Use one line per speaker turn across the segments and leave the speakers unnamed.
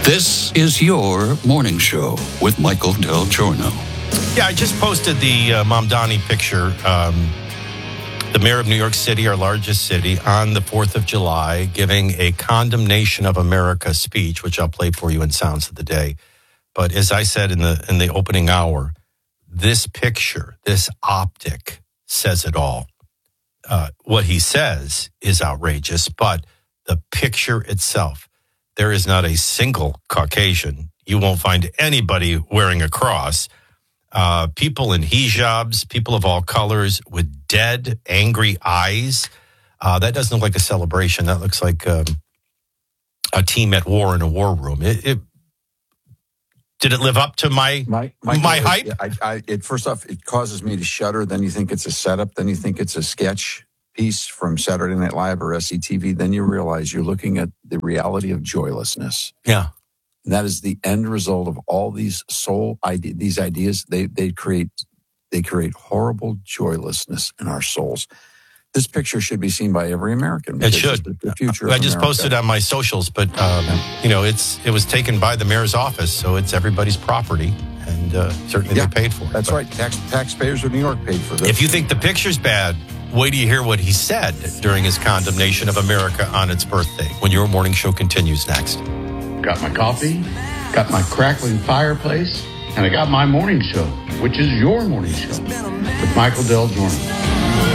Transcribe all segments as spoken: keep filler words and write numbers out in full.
This is your morning show with Michael Del Giorno.
Yeah, I just posted the uh, Mamdani picture. Um, the mayor of New York City, our largest city, on the fourth of July, giving a condemnation of America speech, which I'll play for you in Sounds of the Day. But as I said in the in the opening hour, this picture, this optic says it all. Uh, what he says is outrageous, but the picture itself, there is not a single Caucasian. You won't find anybody wearing a cross. Uh, people in hijabs, people of all colors with dead, angry eyes. Uh, that doesn't look like a celebration. That looks like um, a team at war in a war room. It, it did it live up to my my, my, my hype?
I, I, it, first off, it causes me to shudder. Then you think it's a setup. Then you think it's a sketch piece from Saturday Night Live or S C T V. Then you realize you're looking at the reality of joylessness.
Yeah.
And that is the end result of all these soul ide- these ideas. They they create they create horrible joylessness in our souls. This picture should be seen by every American.
It should.
The, the future.
I
of
just
America.
posted on my socials, but um, you know, it's it was taken by the mayor's office, so it's everybody's property, and uh, certainly
yeah,
they paid for it.
That's
but
right. Tax, taxpayers of New York paid for this.
If you think the picture's bad, wait till you hear what he said during his condemnation of America on its birthday. When your morning show continues next.
Got my coffee, got my crackling fireplace, and I got my morning show, which is your morning show, with Michael Del Giorno.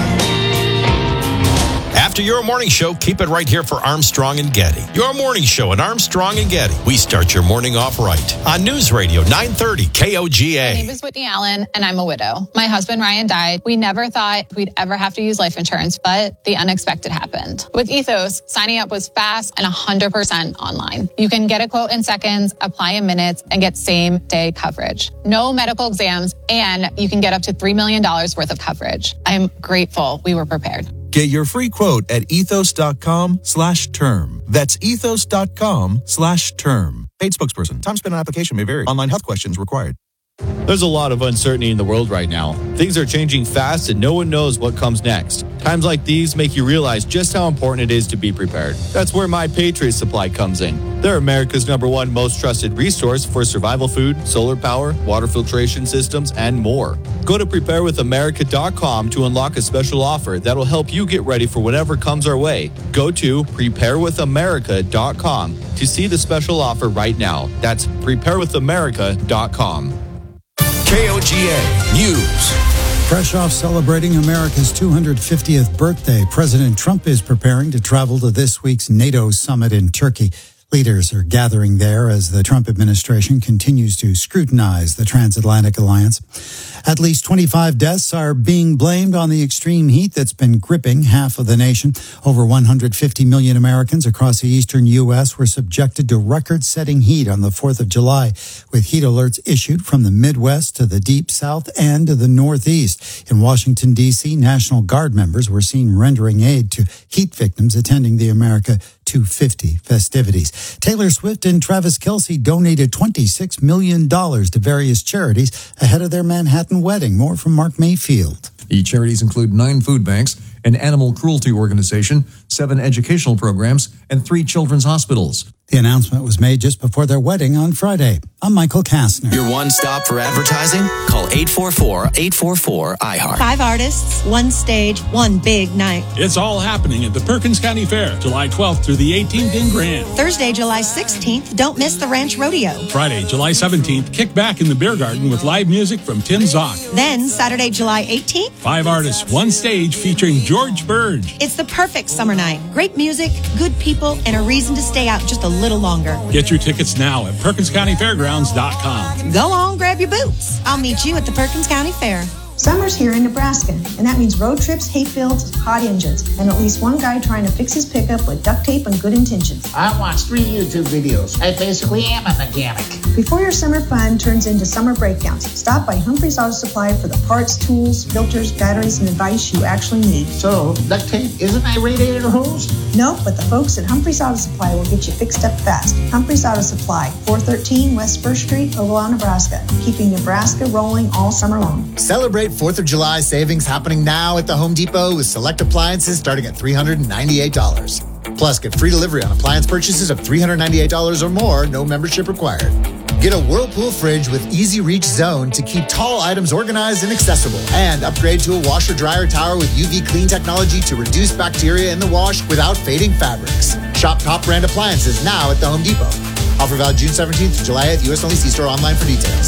After your morning show, keep it right here for Armstrong and Getty. Your morning show at Armstrong and Getty. We start your morning off right on News Radio nine thirty K O G A.
My name is Whitney Allen, and I'm a widow. My husband, Ryan, died. We never thought we'd ever have to use life insurance, but the unexpected happened. With Ethos, signing up was fast and one hundred percent online. You can get a quote in seconds, apply in minutes, and get same-day coverage. No medical exams, and you can get up to three million dollars worth of coverage. I'm grateful we were prepared.
Get your free quote at ethos.com slash term. That's ethos.com slash term. Paid spokesperson. Time spent on application may vary. Online health questions required.
There's a lot of uncertainty in the world right now. Things are changing fast and no one knows what comes next. Times like these make you realize just how important it is to be prepared. That's where My Patriot Supply comes in. They're America's number one most trusted resource for survival food, solar power, water filtration systems, and more. Go to prepare with america dot com to unlock a special offer that'll help you get ready for whatever comes our way. Go to prepare with america dot com to see the special offer right now. That's prepare with america dot com.
K O G A News.
Fresh off celebrating America's two hundred fiftieth birthday, President Trump is preparing to travel to this week's NATO summit in Turkey. Leaders are gathering there as the Trump administration continues to scrutinize the transatlantic alliance. At least twenty-five deaths are being blamed on the extreme heat that's been gripping half of the nation. Over one hundred fifty million Americans across the eastern U S were subjected to record-setting heat on the fourth of July, with heat alerts issued from the Midwest to the Deep South and to the Northeast. In Washington, D C, National Guard members were seen rendering aid to heat victims attending the America two fifty festivities. Taylor Swift and Travis Kelce donated twenty-six million dollars to various charities ahead of their Manhattan wedding. More from Mark Mayfield.
The charities include nine food banks, an animal cruelty organization, seven educational programs, and three children's hospitals.
The announcement was made just before their wedding on Friday. I'm Michael Kastner.
Your one stop for advertising? Call eight four four, eight four four, I heart.
Five artists, one stage, one big night.
It's all happening at the Perkins County Fair, July twelfth through the eighteenth in Grand.
Thursday, July sixteenth, don't miss the Ranch Rodeo.
Friday, July seventeenth, kick back in the beer garden with live music from Tim Zock.
Then, Saturday, July eighteenth,
five artists, one stage featuring George Burge.
It's the perfect summer night. Great music, good people, and a reason to stay out just a little longer.
Get your tickets now at perkins county fairgrounds dot com.
Go on, grab your boots. I'll meet you at the Perkins County Fair.
Summer's here in Nebraska, and that means road trips, hay fields, hot engines, and at least one guy trying to fix his pickup with duct tape and good intentions.
I watched three YouTube videos. I basically am a mechanic.
Before your summer fun turns into summer breakdowns, stop by Humphrey's Auto Supply for the parts, tools, filters, batteries, and advice you actually need.
So, duct tape isn't my radiator hose?
Nope, but the folks at Humphrey's Auto Supply will get you fixed up fast. Humphrey's Auto Supply, four thirteen West First Street, Oglala, Nebraska. Keeping Nebraska rolling all summer long.
Celebrate fourth of July savings happening now at the Home Depot with select appliances starting at three hundred ninety-eight dollars. Plus, get free delivery on appliance purchases of three hundred ninety-eight dollars or more, no membership required. Get a Whirlpool fridge with Easy Reach Zone to keep tall items organized and accessible. And upgrade to a washer-dryer tower with U V clean technology to reduce bacteria in the wash without fading fabrics. Shop top brand appliances now at the Home Depot. Offer valid June seventeenth to July eighth, U S only. See store online for details.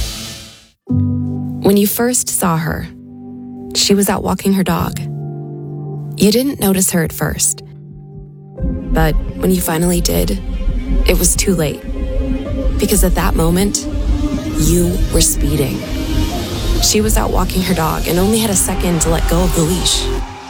When you first saw her, she was out walking her dog. You didn't notice her at first. But when you finally did, it was too late. Because at that moment, you were speeding. She was out walking her dog and only had a second to let go of the leash.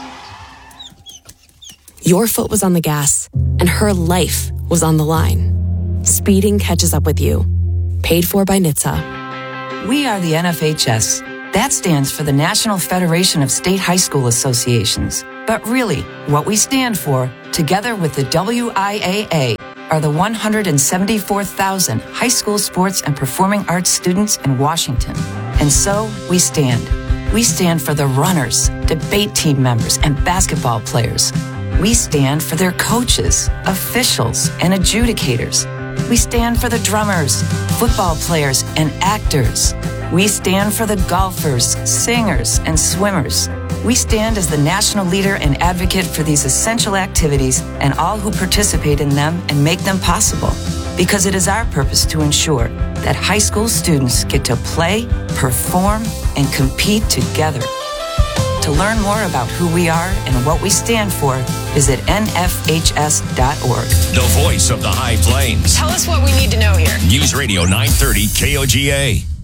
Your foot was on the gas, and her life was on the line. Speeding catches up with you. Paid for by N H T S A.
We are the N F H S. That stands for the National Federation of State High School Associations. But really, what we stand for, together with the W I A A, are the one hundred seventy-four thousand high school sports and performing arts students in Washington. And so, we stand. We stand for the runners, debate team members, and basketball players. We stand for their coaches, officials, and adjudicators. We stand for the drummers, football players, and actors. We stand for the golfers, singers, and swimmers. We stand as the national leader and advocate for these essential activities and all who participate in them and make them possible. Because it is our purpose to ensure that high school students get to play, perform, and compete together. To learn more about who we are and what we stand for, visit N F H S dot org.
The voice of the High Plains.
Tell us what we need to know here.
News Radio nine thirty K O G A.